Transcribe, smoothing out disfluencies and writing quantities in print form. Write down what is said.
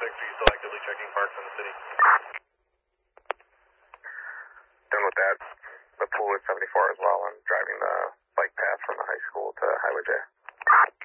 are you still actively checking parks in the city? Done with that. The pool is 74 as well. I'm driving the bike path from the high school to Highway J.